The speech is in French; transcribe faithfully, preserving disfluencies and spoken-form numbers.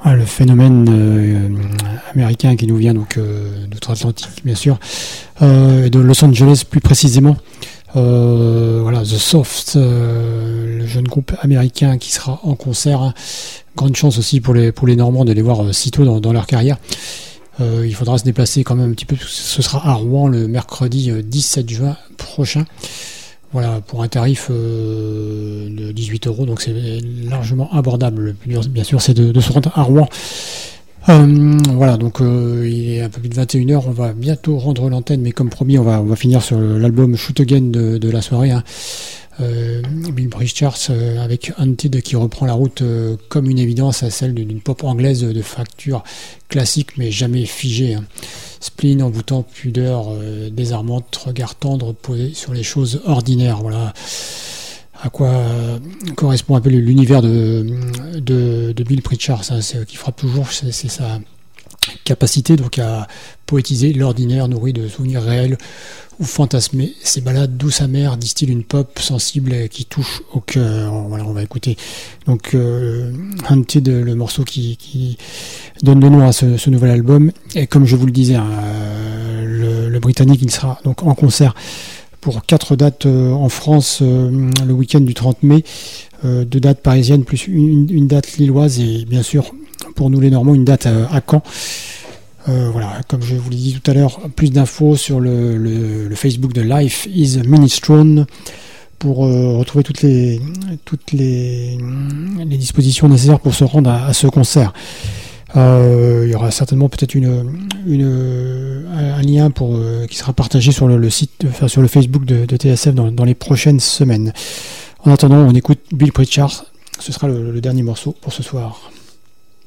Ah, le phénomène euh, américain qui nous vient donc euh, d'outre-Atlantique, bien sûr, euh, de Los Angeles plus précisément. Euh, voilà, The Soft, euh, le jeune groupe américain qui sera en concert. Hein. Grande chance aussi pour les pour les Normands de les voir euh, si tôt dans, dans leur carrière. Euh, il faudra se déplacer quand même un petit peu. Ce sera à Rouen le mercredi euh, dix-sept juin prochain. Voilà, pour un tarif euh, de dix-huit euros, donc c'est largement abordable. Le plus dur, bien sûr, c'est de, de se rendre à Rouen. Euh, voilà, donc euh, il est un peu plus de vingt et une heures, on va bientôt rendre l'antenne, mais comme promis, on va, on va finir sur l'album Shoot Again de, de la soirée. Hein. Euh, Bill Pritchard euh, avec Hunted qui reprend la route euh, comme une évidence à celle d'une pop anglaise de facture classique mais jamais figée. Hein. Spleen, envoûtant, pudeur, euh, désarmante, regard tendre posé sur les choses ordinaires. Voilà à quoi euh, correspond un peu l'univers de, de, de Bill Pritchard. Ça, c'est, qui frappe toujours, c'est, c'est sa capacité donc à poétiser l'ordinaire nourri de souvenirs réels ou fantasmer. Ces balades douces amères distillent une pop sensible qui touche au cœur. Voilà, on va écouter donc euh, Hunted, le morceau qui, qui donne le nom à ce, ce nouvel album. Et comme je vous le disais, hein, le, le Britannique, il sera donc en concert pour quatre dates euh, en France euh, le week-end du trente mai, euh, deux dates parisiennes plus une, une date lilloise et bien sûr pour nous les Normands une date euh, à Caen. Euh, voilà, comme je vous l'ai dit tout à l'heure, plus d'infos sur le, le, le Facebook de Life is Minestrone pour euh, retrouver toutes les toutes les, les dispositions nécessaires pour se rendre à, à ce concert. Euh, il y aura certainement peut-être une, une un lien pour euh, qui sera partagé sur le, le site, enfin sur le Facebook de, de T S F dans, dans les prochaines semaines. En attendant, on écoute Bill Pritchard. Ce sera le, le dernier morceau pour ce soir.